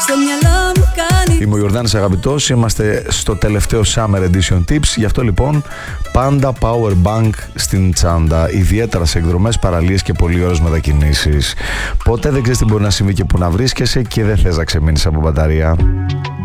Είμαι ο Ιορδάνης Αγαπητός, είμαστε στο τελευταίο Summer Edition Tips. Γι' αυτό λοιπόν πάντα Power Bank στην τσάντα, ιδιαίτερα σε εκδρομές, παραλίες και πολύ ώρες μετακινήσεις. Ποτέ δεν ξέρεις τι μπορεί να συμβεί και που να βρίσκεσαι και δεν θες να ξεμείνεις από μπαταρία.